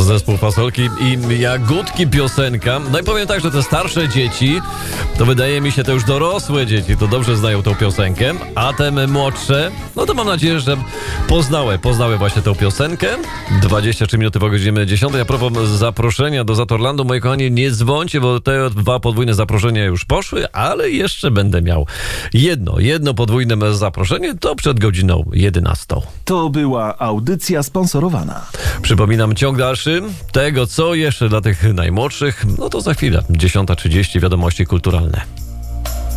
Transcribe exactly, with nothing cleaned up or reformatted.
Zespół Fasolki i Jagódki piosenka. No i powiem tak, że te starsze dzieci, to wydaje mi się te już dorosłe dzieci, to dobrze znają tą piosenkę, a te młodsze, no to mam nadzieję, że poznały, poznały właśnie tę piosenkę. dwadzieścia trzy minuty po godzinie dziesiątej. A propos zaproszenia do Zatorlandu, moi kochani, nie dzwońcie, bo te dwa podwójne zaproszenia już poszły, ale jeszcze będę miał jedno, jedno podwójne zaproszenie, to przed godziną jedenastą. To była audycja sponsorowana. Przypominam, ciąg dalszy tego, co jeszcze dla tych najmłodszych, no to za chwilę, dziesiąta trzydzieści, wiadomości kulturalne.